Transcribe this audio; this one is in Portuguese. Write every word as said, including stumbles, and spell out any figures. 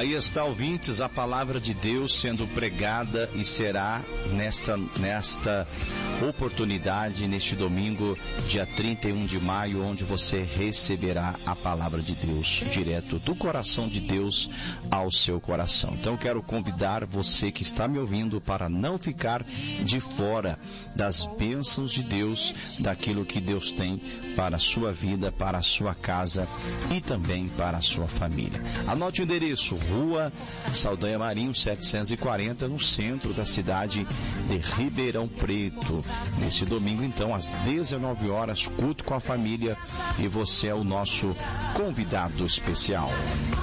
Aí está, ouvintes, a palavra de Deus sendo pregada e será nesta, nesta oportunidade, neste domingo, dia trinta e um de maio, onde você receberá a palavra de Deus direto do coração de Deus ao seu coração. Então eu quero convidar você que está me ouvindo para não ficar de fora das bênçãos de Deus, daquilo que Deus tem para a sua vida, para a sua casa e também para a sua família. Anote o endereço: Rua Saldanha Marinho setecentos e quarenta, no centro da cidade de Ribeirão Preto. Nesse domingo, então, às dezenove horas, culto com a família, e você é o nosso convidado especial.